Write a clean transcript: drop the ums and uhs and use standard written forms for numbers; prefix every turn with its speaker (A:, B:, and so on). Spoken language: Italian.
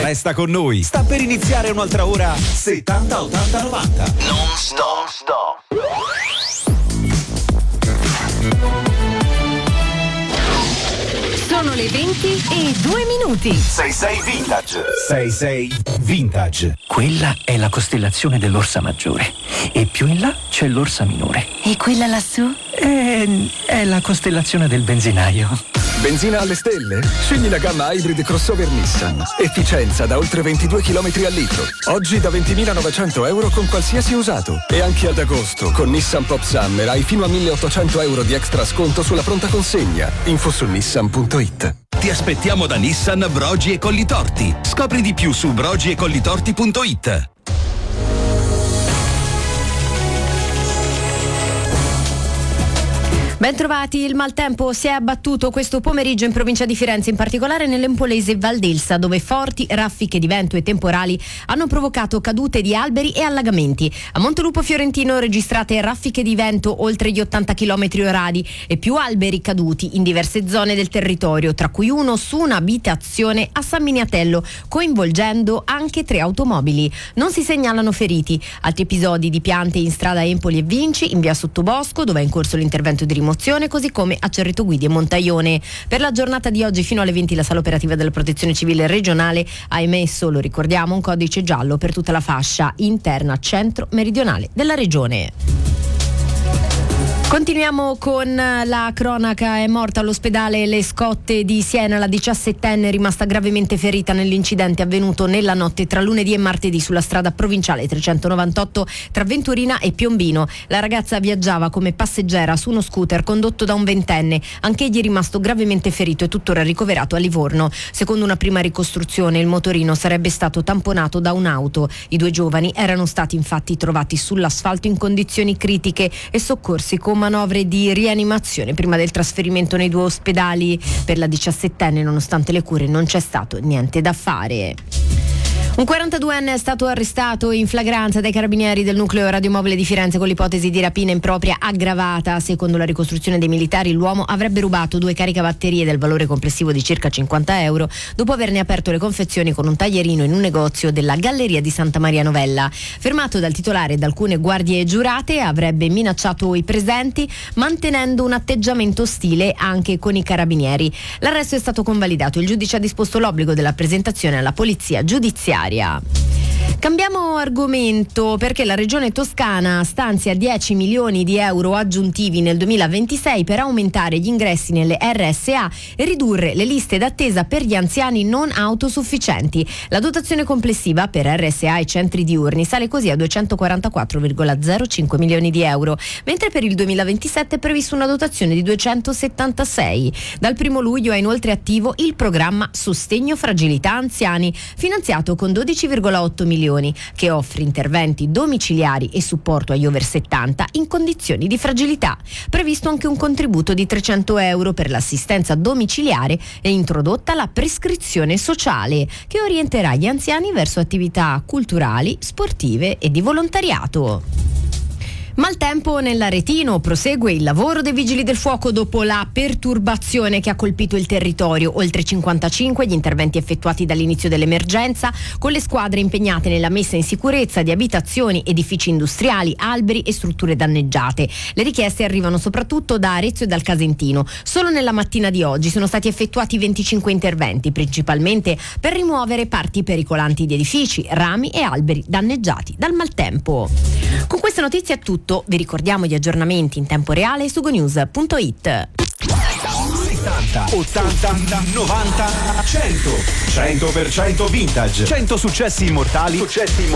A: Resta con noi. Sta per iniziare un'altra ora 70 80 90.
B: Non stop.
C: Sono le 20:02.
B: 66 Vintage.
A: 66 Vintage.
D: Quella è la costellazione dell'Orsa Maggiore e più in là c'è l'Orsa Minore.
C: E quella lassù?
D: È la costellazione del benzinaio.
E: Benzina alle stelle? Scegli la gamma Hybrid Crossover Nissan. Efficienza da oltre 22 km al litro. Oggi da 20.900 euro con qualsiasi usato. E anche ad agosto con Nissan Pop Summer hai fino a 1.800 euro di extra sconto sulla pronta consegna. Info su nissan.it.
F: Ti aspettiamo da Nissan Brogi e Collitorti. Scopri di più su brogiecollitorti.it.
C: Bentrovati, il maltempo si è abbattuto questo pomeriggio in provincia di Firenze, in particolare nell'Empolese e Valdelsa, dove forti raffiche di vento e temporali hanno provocato cadute di alberi e allagamenti. A Montelupo Fiorentino registrate raffiche di vento oltre gli 80 km/h e più alberi caduti in diverse zone del territorio, tra cui uno su un'abitazione a San Miniatello, coinvolgendo anche 3 automobili. Non si segnalano feriti. Altri episodi di piante in strada Empoli e Vinci, in via Sottobosco, dove è in corso l'intervento di rimozione, così come a Cerreto Guidi e Montaione. Per la giornata di oggi fino alle 20 la sala operativa della Protezione Civile regionale ha emesso, lo ricordiamo, un codice giallo per tutta la fascia interna centro-meridionale della regione. Continuiamo con la cronaca. È morta all'ospedale Le Scotte di Siena la 17enne rimasta gravemente ferita nell'incidente avvenuto nella notte tra lunedì e martedì sulla strada provinciale 398 tra Venturina e Piombino. La ragazza viaggiava come passeggera su uno scooter condotto da un 20enne. Anch'egli è rimasto gravemente ferito e tuttora ricoverato a Livorno. Secondo una prima ricostruzione, il motorino sarebbe stato tamponato da un'auto. I 2 giovani erano stati infatti trovati sull'asfalto in condizioni critiche e soccorsi con manovre di rianimazione prima del trasferimento nei 2 ospedali. Per la 17enne, nonostante le cure, non c'è stato niente da fare. Un 42enne è stato arrestato in flagranza dai carabinieri del nucleo radiomobile di Firenze con l'ipotesi di rapina impropria aggravata. Secondo la ricostruzione dei militari, l'uomo avrebbe rubato 2 caricabatterie del valore complessivo di circa 50 euro dopo averne aperto le confezioni con un taglierino in un negozio della Galleria di Santa Maria Novella. Fermato dal titolare e da alcune guardie giurate, avrebbe minacciato i presenti mantenendo un atteggiamento ostile anche con i carabinieri. L'arresto è stato convalidato. Il giudice ha disposto l'obbligo della presentazione alla polizia giudiziaria. Cambiamo argomento perché la regione toscana stanzia 10 milioni di euro aggiuntivi nel 2026 per aumentare gli ingressi nelle RSA e ridurre le liste d'attesa per gli anziani non autosufficienti. La dotazione complessiva per RSA e centri diurni sale così a 244,05 milioni di euro, mentre per il 2027 è prevista una dotazione di 276. Dal 1 luglio è inoltre attivo il programma Sostegno Fragilità Anziani, finanziato con 12,8 milioni, che offre interventi domiciliari e supporto agli over 70 in condizioni di fragilità. Previsto anche un contributo di 300 euro per l'assistenza domiciliare e introdotta la prescrizione sociale, che orienterà gli anziani verso attività culturali, sportive e di volontariato. Maltempo nell'Aretino, prosegue il lavoro dei vigili del fuoco dopo la perturbazione che ha colpito il territorio. Oltre 55 gli interventi effettuati dall'inizio dell'emergenza, con le squadre impegnate nella messa in sicurezza di abitazioni, edifici industriali, alberi e strutture danneggiate. Le richieste arrivano soprattutto da Arezzo e dal Casentino. Solo nella mattina di oggi sono stati effettuati 25 interventi, principalmente per rimuovere parti pericolanti di edifici, rami e alberi danneggiati dal maltempo. Con queste notizie è tutto. Vi ricordiamo gli aggiornamenti in tempo reale su gonews.it.
A: 70, 80, 90, 100. 100% vintage. 100 successi immortali